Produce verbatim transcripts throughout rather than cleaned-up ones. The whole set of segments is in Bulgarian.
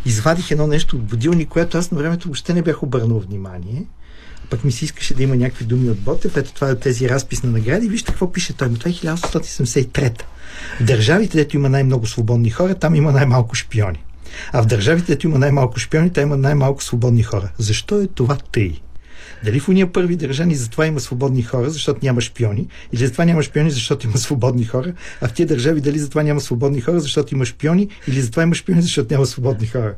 извадих едно нещо от будилник, което аз на времето въобще не бях обърнал внимание. Пък ми се искаше да има някакви думи от Ботев. Ето това е тези разпис на награди. Вижте какво пише той. Това е хиляда осемстотин седемдесет и трета. В държавите, дето има най-много свободни хора, там има най-малко шпиони. А в държавите, дето има най-малко шпиони, там има най-малко свободни хора. Защо е това тъй? Дали в уния първи държави затова има свободни хора, защото няма шпиони, или затова няма шпиони, защото има свободни хора, а в тия държави дали затова няма свободни хора, защото има шпиони, или затова има шпиони, защото няма свободни хора?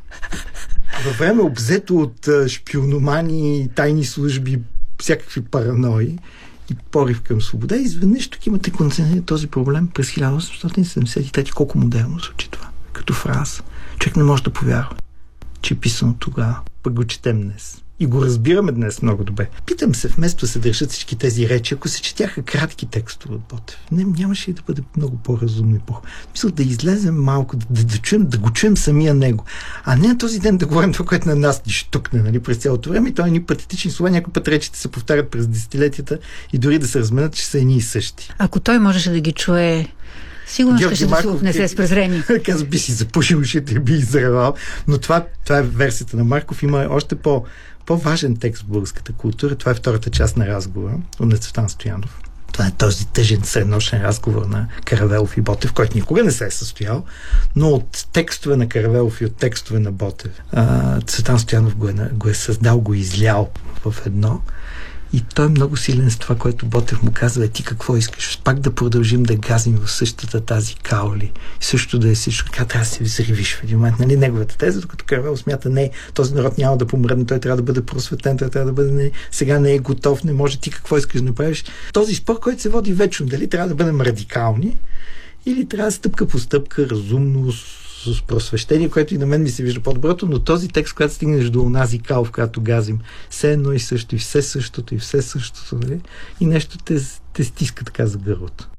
Във време обзето от шпиономани, тайни служби, всякакви паранои и порив към свобода, изведнъж тук имате концентрация този проблем през хиляда осемстотин седемдесет и трета. Колко модерно звучи това? Като фраза. Човек не може да повярва, че е писано тогава. Пък го четем днес. И го разбираме днес много добре. Питам се, вместо да се държат всички тези речи, ако се четяха кратки текстове от Ботев, не, нямаше ли да бъде много по-разумно и по... Мисля, да излезем малко, да, да, да, чуем, да го чуем самия него. А не на този ден да говорим това, което на нас ни штукне, нали, през цялото време. И той е ни патетични слова, някои път речите се повтарят през десетилетията и дори да се разменят, че са едни и същи. Ако той можеше да ги чуе, сигурно ще се отнесе с презрение. Каза, би си запушил ушите и би изревал. Но това, това е версията на Марков. Има още по По-важен текст в българската култура. Това е втората част на разговора от Цветан Стоянов. Това е този тъжен среднощен разговор на Каравелов и Ботев, който никога не се е състоял, но от текстове на Каравелов и от текстове на Ботев Цветан Стоянов го е, го е създал, го е излял в едно. И той е много силен с това, което Ботев му казва: е, ти какво искаш? Пак да продължим да газим в същата тази каоли. И също да е всичко така, трябва да се взривиш в един момент. Нали, неговата теза, докато Каравелов смята: не, този народ няма да помръдне, той трябва да бъде просветен, той трябва да бъде, не, сега не е готов, не може, ти какво искаш да направиш. Този спор, който се води вечно, дали трябва да бъдем радикални или трябва стъпка по стъпка, разумно, с просвещение, което и на мен ми се вижда по-доброто, но този текст, когато стигнеш до онази кал, в която газим все едно и също, и все същото, и все същото, нали? И нещо те, те стиска така за гърлото.